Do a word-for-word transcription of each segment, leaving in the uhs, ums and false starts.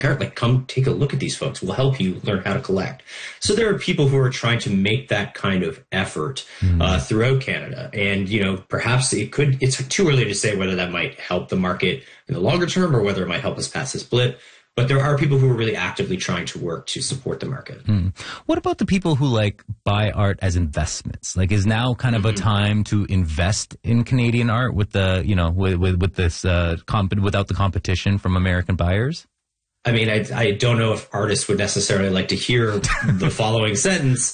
Eric, like, come take a look at these folks. We'll help you learn how to collect. So there are people who are trying to make that kind of effort mm. uh, throughout Canada. And, you know, perhaps it could, it's too early to say whether that might help the market in the longer term or whether it might help us pass this blip. But there are people who are really actively trying to work to support the market. Mm. What about the people who like buy art as investments? Like, is now kind of mm-hmm. a time to invest in Canadian art with the, you know, with with, with this uh, comp- without the competition from American buyers? I mean, I, I don't know if artists would necessarily like to hear the following sentence,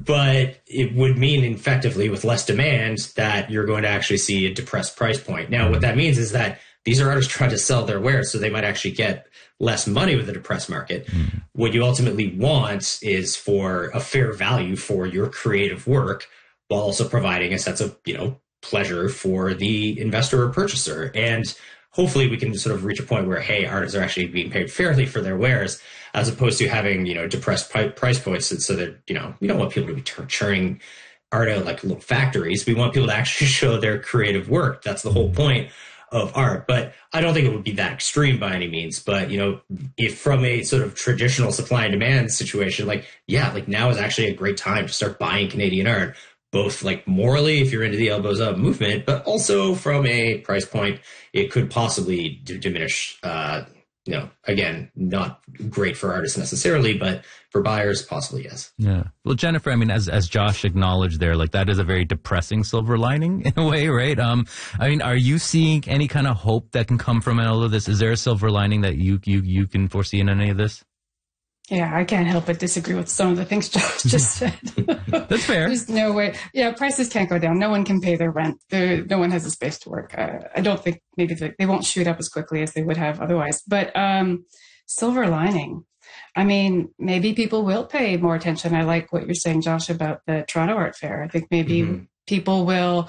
but it would mean effectively with less demand that you're going to actually see a depressed price point. Now, what that means is that these are artists trying to sell their wares, so they might actually get less money with a depressed market. Mm. What you ultimately want is for a fair value for your creative work while also providing a sense of, you know, pleasure for the investor or purchaser. And hopefully we can sort of reach a point where, hey, artists are actually being paid fairly for their wares, as opposed to having, you know, depressed price points. And so that, you know, we don't want people to be churning art out like little factories. We want people to actually show their creative work. That's the whole point of art. But I don't think it would be that extreme by any means. But, you know, if from a sort of traditional supply and demand situation, like, yeah, like now is actually a great time to start buying Canadian art, both like morally, if you're into the elbows up movement, but also from a price point, it could possibly d- diminish, uh, you know, again, not great for artists necessarily, but for buyers, possibly, yes. Yeah. Well, Jennifer, I mean, as as Josh acknowledged there, like that is a very depressing silver lining in a way, right? Um, I mean, are you seeing any kind of hope that can come from all of this? Is there a silver lining that you you you can foresee in any of this? Yeah, I can't help but disagree with some of the things Josh just said. That's fair. There's no way. Yeah, prices can't go down. No one can pay their rent. There, no one has the space to work. Uh, I don't think maybe they, they won't shoot up as quickly as they would have otherwise. But um, silver lining. I mean, maybe people will pay more attention. I like what you're saying, Josh, about the Toronto Art Fair. I think maybe mm-hmm. people will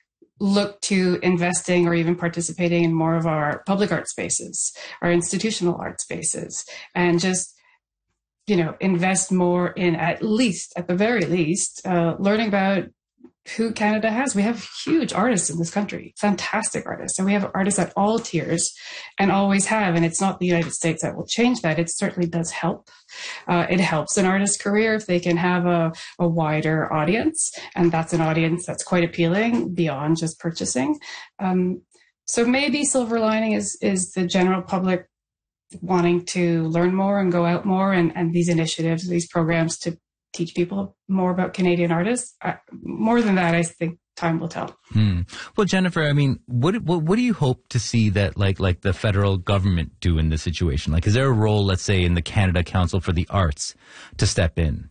look to investing or even participating in more of our public art spaces, our institutional art spaces, and just you know, invest more in at least, at the very least, uh, learning about who Canada has. We have huge artists in this country, fantastic artists, and we have artists at all tiers and always have. And it's not the United States that will change that. It certainly does help. Uh, it helps an artist's career if they can have a, a wider audience, and that's an audience that's quite appealing beyond just purchasing. Um, so maybe silver lining is is the general public wanting to learn more and go out more, and, and these initiatives, these programs to teach people more about Canadian artists. Uh, more than that, I think time will tell. Hmm. Well, Jennifer, I mean, what, what what do you hope to see that like like the federal government do in this situation? Like, is there a role, let's say, in the Canada Council for the Arts to step in?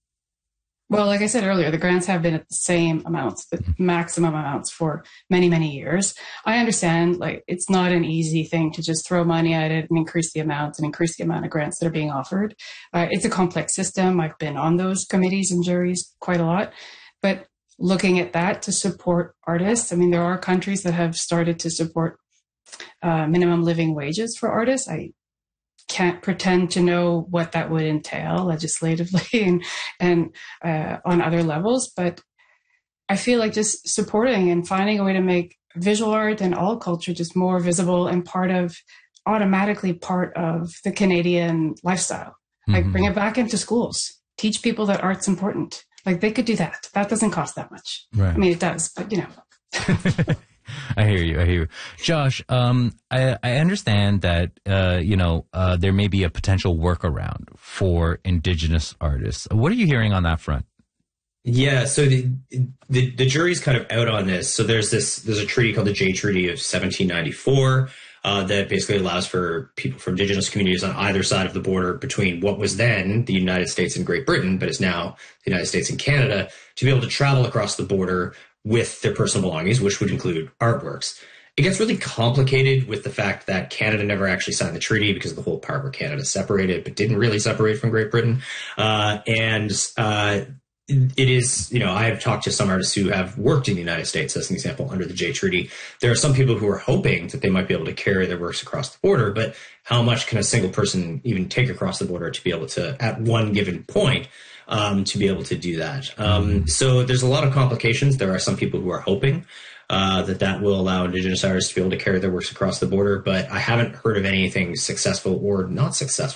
Well, like I said earlier, the grants have been at the same amounts, the maximum amounts for many, many years. I understand, like, it's not an easy thing to just throw money at it and increase the amounts and increase the amount of grants that are being offered. Uh, it's a complex system. I've been on those committees and juries quite a lot. But looking at that to support artists, I mean, there are countries that have started to support uh, minimum living wages for artists. I can't pretend to know what that would entail legislatively and and uh, on other levels, but I feel like just supporting and finding a way to make visual art and all culture just more visible and part of, automatically part of the Canadian lifestyle. Mm-hmm. Like, bring it back into schools, teach people that art's important. Like, they could do that. That doesn't cost that much. Right. I mean, it does, but you know. I hear you. I hear you. Josh, um, I, I understand that, uh, you know, uh, there may be a potential workaround for Indigenous artists. What are you hearing on that front? Yeah, so the, the the jury's kind of out on this. So there's this there's a treaty called the Jay Treaty of seventeen ninety-four uh, that basically allows for people from Indigenous communities on either side of the border between what was then the United States and Great Britain, but is now the United States and Canada, to be able to travel across the border with their personal belongings, which would include artworks. It gets really complicated with the fact that Canada never actually signed the treaty because the whole part where Canada separated, but didn't really separate from Great Britain. Uh, and uh, it is, you know, I have talked to some artists who have worked in the United States, as an example, under the Jay Treaty. There are some people who are hoping that they might be able to carry their works across the border, but how much can a single person even take across the border to be able to, at one given point, Um, to be able to do that. Um, so there's a lot of complications. There are some people who are hoping uh, that that will allow Indigenous artists to be able to carry their works across the border, but I haven't heard of anything successful or not successful